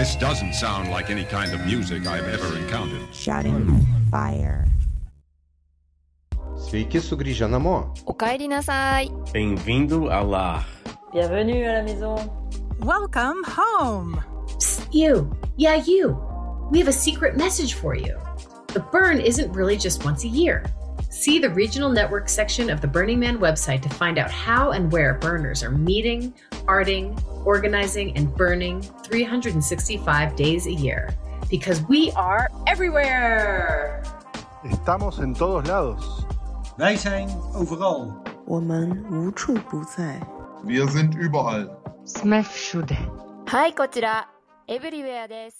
This doesn't sound like any kind of music I've ever encountered. Shouting fire. Sveiki sugrįžę namo. おかえりなさい。 Bem-vindo ao lar. Bienvenue à la maison. Welcome home. Psst, you. Yeah, you. We have a secret message for you. The burn isn't really just once a year. See the regional network section of the Burning Man website to find out how and where burners are meeting, arting, organizing, and burning 365 days a year. Because we are everywhere! Estamos en todos lados. Wij zijn overal. 我们无处不在。 Wir sind überall. Sme všude. はい、こちら、エブリウェアです。